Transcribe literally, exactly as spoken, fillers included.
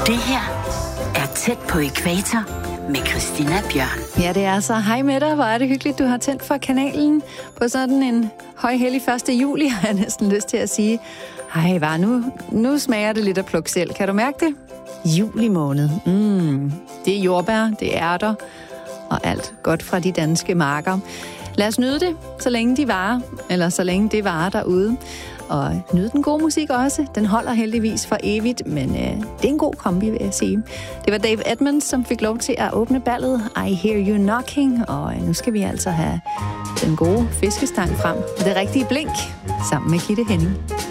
Det her er Tæt på ækvator med Christina Bjørn. Ja, det er så. Hej med dig. Hvor er det hyggeligt, du har tændt for kanalen på sådan en højhellig første juli, har jeg næsten lyst til at sige. Hej, var nu, nu smager det lidt af pluk selv. Kan du mærke det? Juli måned. Mm, det er jordbær, det er ærter og alt godt fra de danske marker. Lad os nyde det, så længe de varer, eller så længe det varer derude. Og nyde den gode musik også. Den holder heldigvis for evigt, men øh, det er en god kombi, vil jeg sige. Det var Dave Edmunds, som fik lov til at åbne ballet I Hear You Knocking, og øh, nu skal vi altså have den gode fiskestang frem. Det rigtige blink, sammen med Gitte Henning.